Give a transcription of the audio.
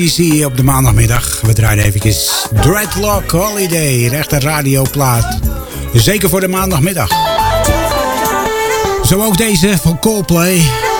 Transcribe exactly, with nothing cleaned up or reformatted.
Easy op de maandagmiddag. We draaien eventjes Dreadlock Holiday, rechte radioplaat. Zeker voor de maandagmiddag. Zo ook deze van Coldplay.